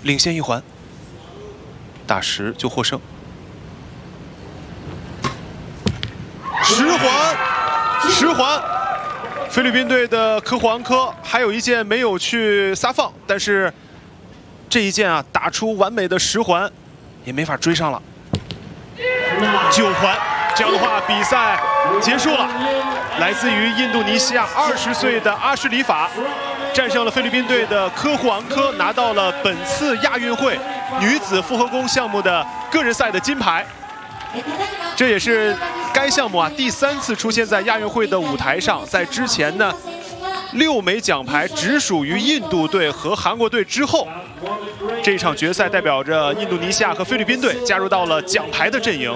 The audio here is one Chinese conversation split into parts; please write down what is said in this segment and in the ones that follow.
领先1环，打10就获胜。10环，菲律宾队的科胡昂科还有一件没有去撒放，但是这一件啊打出完美的10环，也没法追上了。9环，这样的话比赛结束了。来自于印度尼西亚20岁的阿什里法战胜了菲律宾队的科胡昂科，拿到了本次亚运会女子复合弓项目的个人赛的金牌。这也是该项目啊第3次出现在亚运会的舞台上。在之前呢，6枚奖牌只属于印度队和韩国队之后，这一场决赛代表着印度尼西亚和菲律宾队加入到了奖牌的阵营。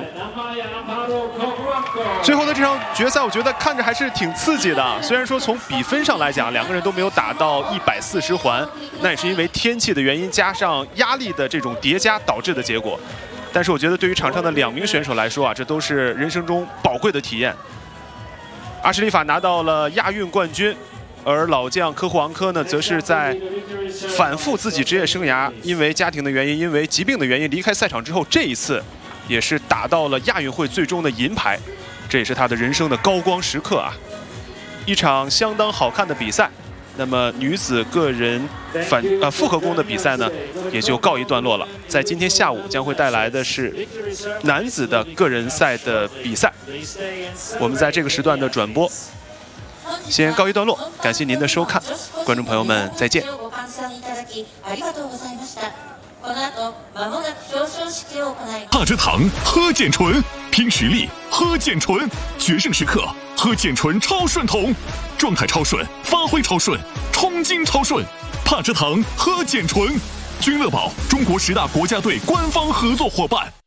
最后的这场决赛，我觉得看着还是挺刺激的。虽然说从比分上来讲，两个人都没有打到140环，那也是因为天气的原因加上压力的这种叠加导致的结果。但是我觉得对于场上的2名选手来说啊，这都是人生中宝贵的体验。阿什里法拿到了亚运冠军，而老将科胡昂科呢，则是在反复自己职业生涯因为家庭的原因、因为疾病的原因离开赛场之后，这一次也是打到了亚运会最终的银牌，这也是他的人生的高光时刻啊！一场相当好看的比赛。那么女子个人复合弓的比赛呢，也就告一段落了。在今天下午将会带来的是男子的个人赛的比赛，我们在这个时段的转播先告一段落，感谢您的收看，观众朋友们再见。 帕之堂喝健醇，拼实力喝健醇，决胜时刻喝健醇超顺桶，状态超顺，发挥超顺，冲劲超顺。帕之堂喝健醇，君乐宝中国10大国家队官方合作伙伴。